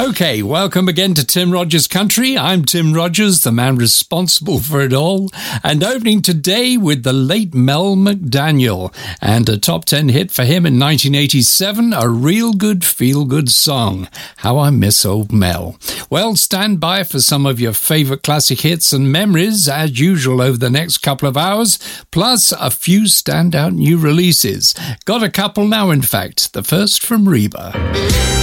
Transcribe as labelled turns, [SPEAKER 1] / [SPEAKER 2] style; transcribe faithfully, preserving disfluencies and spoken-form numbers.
[SPEAKER 1] Okay, welcome again to Tim Rogers Country. I'm Tim Rogers, the man responsible for it all, and opening today with the late Mel McDaniel, and a top ten hit for him in nineteen eighty-seven, a real good feel-good song, How I Miss Old Mel. Well, stand by for some of your favourite classic hits and memories, as usual, over the next couple of hours, plus a few standout new releases. Got a couple now, in fact. The first from Reba.